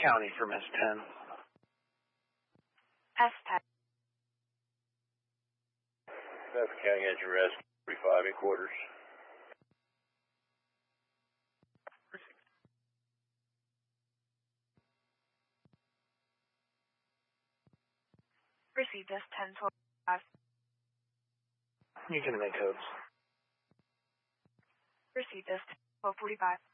County from S10. S10. That's County Engine Rescue, 45 in quarters. Received S10-12-5. You can make codes. Received S10-12-45.